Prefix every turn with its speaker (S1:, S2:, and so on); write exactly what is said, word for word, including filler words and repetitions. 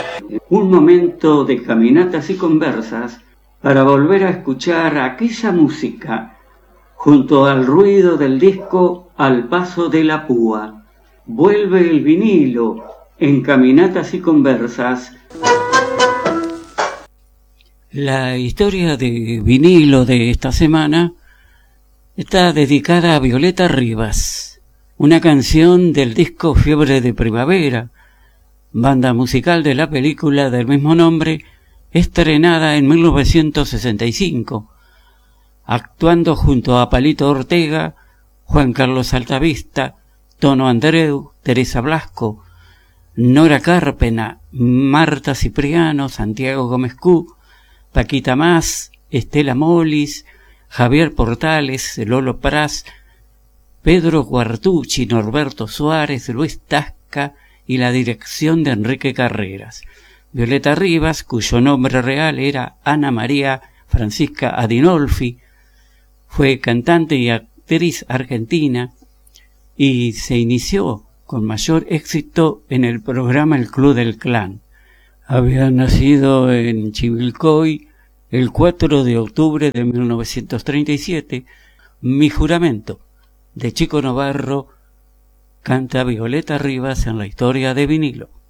S1: Un momento de caminatas y conversas para volver a escuchar aquella música junto al ruido del disco Al paso de la púa. Vuelve el vinilo en Caminatas y Conversas.
S2: La historia de vinilo de esta semana está dedicada a Violeta Rivas, una canción del disco Fiebre de Primavera, banda musical de la película del mismo nombre, estrenada en mil novecientos sesenta y cinco, actuando junto a Palito Ortega, Juan Carlos Altavista, Tono Andreu, Teresa Blasco, Nora Carpena, Marta Cipriano, Santiago Gómez Cú, Paquita Más, Estela Molis, Javier Portales, Lolo Pras, Pedro Guartucci, Norberto Suárez, Luis Tasca y la dirección de Enrique Carreras. Violeta Rivas, cuyo nombre real era Ana María Francisca Adinolfi, fue cantante y actriz argentina y se inició con mayor éxito en el programa El Club del Clan. Había nacido en Chivilcoy el cuatro de octubre de mil novecientos treinta y siete. Mi juramento, de Chico Novarro, canta Violeta Rivas en la historia de vinilo.